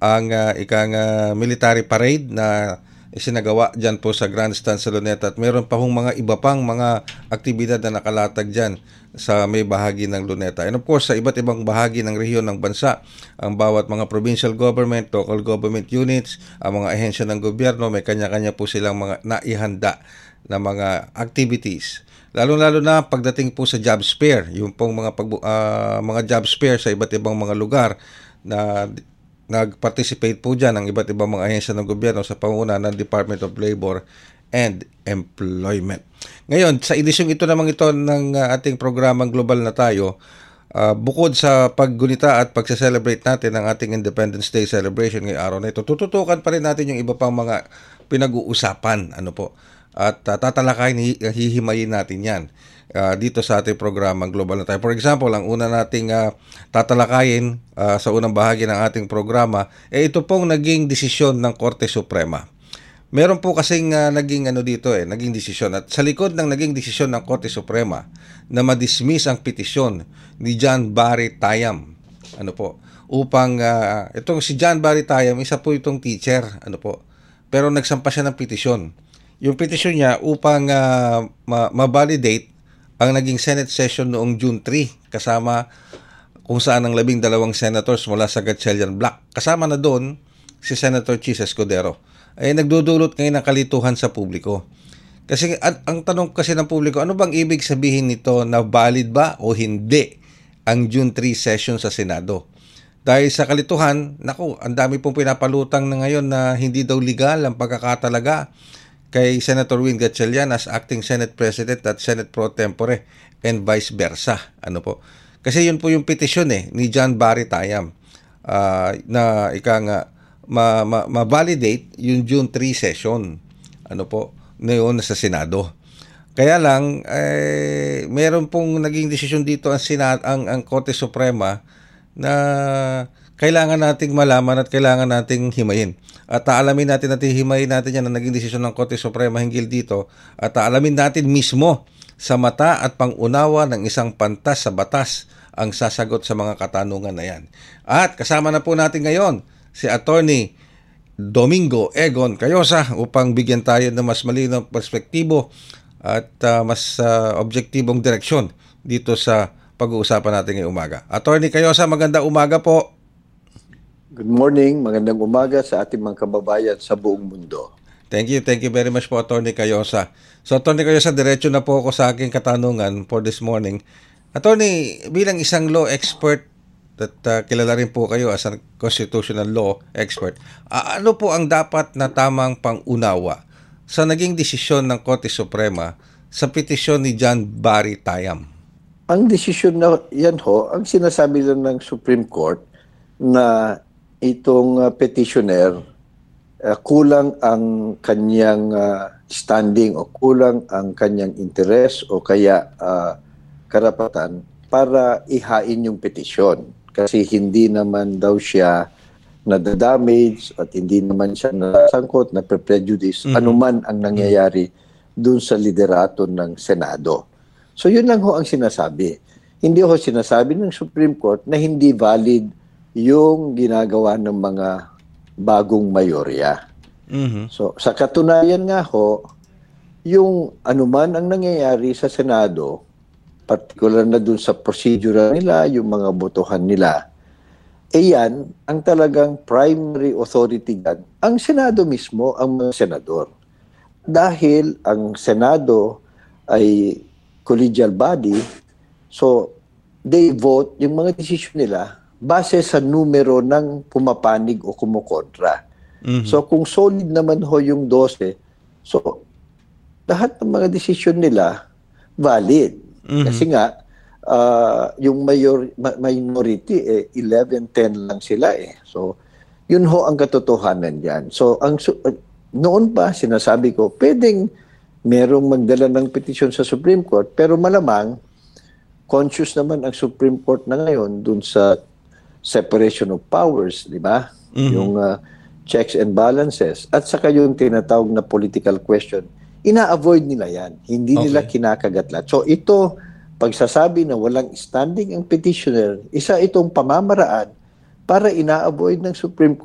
ang military parade na isinagawa dyan po sa Grandstand sa Luneta, at meron pa hong mga iba pang mga aktibidad na nakalatag dyan sa may bahagi ng Luneta. And of course, sa iba't ibang bahagi ng rehiyon ng bansa, ang bawat mga provincial government, local government units, ang mga ahensya ng gobyerno, may kanya-kanya po silang mga naihanda na mga activities. Lalo-lalo na pagdating po sa job fair, yung pong mga job fair sa iba't ibang mga lugar na nag-participate po dyan ang iba't ibang mga ahensya ng gobyerno sa panguna ng Department of Labor and Employment. Ngayon, sa edisyong ito namang ito ng ating programang Global na Tayo, bukod sa paggunita at pagse-celebrate natin ang ating Independence Day celebration ngayong araw na ito, tututukan pa rin natin yung iba pang mga pinag-uusapan, at tatalakayin, hihimayin natin yan dito sa ating programang Global na Tayo. For example, ang una nating tatalakayin sa unang bahagi ng ating programa, ito pong naging desisyon ng Korte Suprema. Meron po kasing naging naging desisyon, at sa likod ng naging desisyon ng Korte Suprema na ma-dismiss ang petisyon ni John Barry Tayam, upang itong si John Barry Tayam, isa po itong teacher, pero nagsampa siya ng petisyon. Yung petisyon niya upang ma-validate ang naging Senate session noong June 3, kasama kung saan ang 12 senators mula sa Gatchalian Bloc. Kasama na doon si Senator Chis Escudero. Ay nagdudulot ngayon ng kalituhan sa publiko. Kasi ang tanong kasi ng publiko, ano bang ibig sabihin nito, na valid ba o hindi ang June 3 session sa Senado? Dahil sa kalituhan, ang dami pong pinapalutang na ngayon na hindi daw legal ang pagkakatalaga kay Senator Win Gatchalian as acting Senate President at Senate Pro Tempore and vice versa. Kasi yun po yung petisyon ni John Barry Tayam na ma-validate yung June 3 session ngayon sa Senado. Kaya lang meron pong naging desisyon dito ang Korte Suprema na kailangan nating malaman at kailangan nating himayin. At aalamin natin at himayin natin yan ang naging desisyon ng Korte Suprema hinggil dito, at aalamin natin mismo sa mata at pangunawa ng isang pantas sa batas ang sasagot sa mga katanungan na yan. At kasama na po natin ngayon si Attorney Domingo Egon Cayosa upang bigyan tayo ng mas malinaw perspektibo at mas objektibong direksyon dito sa pag-uusapan natin ngayong umaga. Attorney Cayosa, magandang umaga po. Good morning, magandang umaga sa ating mga kababayan sa buong mundo. Thank you very much po, Attorney Cayosa. So, Attorney Cayosa, diretso na po ako sa aking katanungan for this morning. Attorney, bilang isang law expert at kilala rin po kayo as a constitutional law expert, ano po ang dapat na tamang pangunawa sa naging desisyon ng Korte Suprema sa petisyon ni John Barry Tayam? Ang desisyon na yan ang sinasabi lang ng Supreme Court na itong petitioner, kulang ang kanyang standing o kulang ang kanyang interes o kaya karapatan para ihain yung petisyon. Kasi hindi naman daw siya nadadamage at hindi naman siya nasangkot, na-prejudice, anuman ang nangyayari dun sa liderato ng Senado. So yun lang ang sinasabi. Hindi sinasabi ng Supreme Court na hindi valid yung ginagawa ng mga bagong mayorya. So sa katunayan nga yung anuman ang nangyayari sa Senado, particular na dun sa procedure nila, yung mga botohan nila, yan ang talagang primary authority dyan, ang Senado mismo, ang mga senador. Dahil ang Senado ay collegial body, so they vote yung mga desisyon nila base sa numero ng pumapanig o kumukontra. So kung solid naman yung 12, so lahat ng mga desisyon nila valid. Kasi nga yung minority 11-10 lang sila So yun ang katotohanan diyan. So noon pa sinasabi ko, pwedeng merong magdala ng petisyon sa Supreme Court, pero malamang conscious naman ang Supreme Court na ngayon dun sa separation of powers, di ba? Yung checks and balances. At saka yung tinatawag na political question, ina-avoid nila yan. Hindi nila kinakagatlat. So ito, pagsasabi na walang standing ang petitioner, isa itong pamamaraan para ina-avoid ng Supreme Court